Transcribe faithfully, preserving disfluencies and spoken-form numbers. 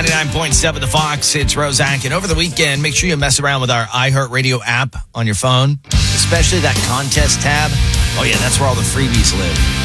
ninety-nine point seven The Fox. It's Roszak. And over the weekend, make sure you mess around with our iHeartRadio app on your phone, especially that contest tab. Oh, yeah, that's where all the freebies live.